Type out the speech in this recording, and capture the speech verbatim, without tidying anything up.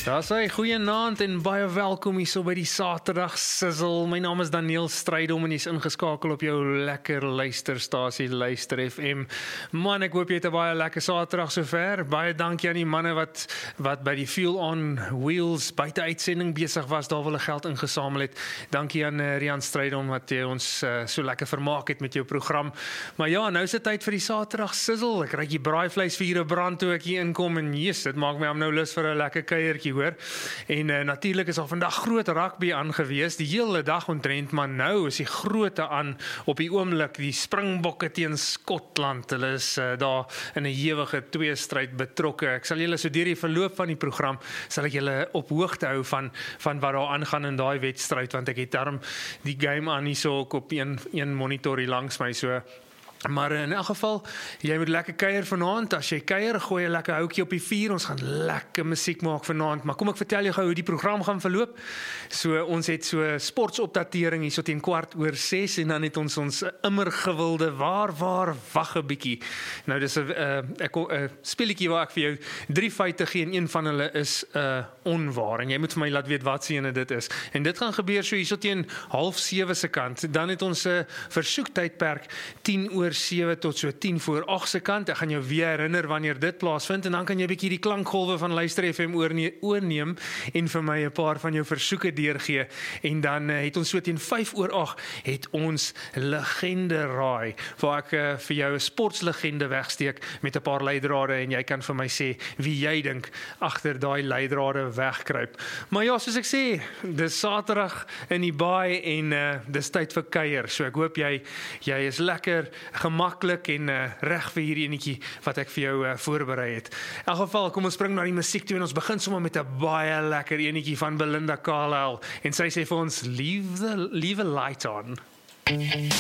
Daar sê goeienaand en baie welkom hier so by die Saterdag Sizzle. My naam is Daniel Strydom en jy's ingeskakel op jou lekker luisterstasie Luister F M. Man, ek hoop jy het 'n baie lekker Saterdag sover. Baie dankie aan die manne wat wat by die Fuel on Wheels buite uitsending besig was, daar wel geld ingesamel het. Dankie aan uh, Rian Strydom wat jy ons uh, so lekker vermaak het met jou program. Maar ja, nou is dit tyd vir die Saterdag Sizzle. Ek ry die braaivleisvure brand toe ek hier inkom en yes, dit maak my am nou lus vir 'n lekker kuiertjie. Hoor. En uh, natuurlik is al vandag groot rugby aangewees, die hele dag ontrent, maar nou is die groote aan op die oomblik, die Springbokke teen Skotland. Hulle is uh, daar in 'n ewige tweestryd betrokke. Ek sal julle so deur die verloop van die program sal ek julle op hoogte hou van van wat daar aangaan in daai wedstryd, want ek het daarom die game aan hier so op een een monitor hier langs my so. Maar in elk geval, jy moet lekker kuier vanaand. As jy kuier, gooi 'n lekker houtjie op die vuur. Ons gaan lekker musiek maak vanaand. Maar kom ek vertel jou gou hoe die program gaan verloop. So ons het so sportsopdatering hier so teen kwart oor ses en dan het ons ons immer gewilde waar waar wag 'n bietjie. Nou dis 'n uh, ek 'n speletjie waar ek vir jou drie feite gee en een van hulle is 'n uh, onwaar en jy moet vir my laat weet wat se ene dit is. En dit gaan gebeur so hier so teen half sewe se kant. Dan het ons 'n uh, versoektydperk tien oor sewe tot so tien voor agt se kant. Ek gaan jou weer herinner wanneer dit plaasvind en dan kan jy 'n bietjie die klankgolwe van Luister F M oorneem en vir my 'n paar van jou versoeke deurgee. En dan uh, het ons so teen vyf oor agt het ons legende raai waar ek uh, vir jou 'n sportslegende wegsteek met 'n paar leidrade en jy kan vir my sê wie jy dink agter daai leidrade wegkruip. Maar ja, soos ek sê, dis Saterdag in die baai en uh, dis tyd vir kuier. So ek hoop jy jy is lekker gemaklik en uh, reg vir hierdie enetjie wat ek vir jou uh, voorberei het. In elk geval, kom ons spring na die musiek toe en ons begin sommer met 'n baie lekker enetjie van Belinda Carlisle en sy sê vir ons leave the leave a light on.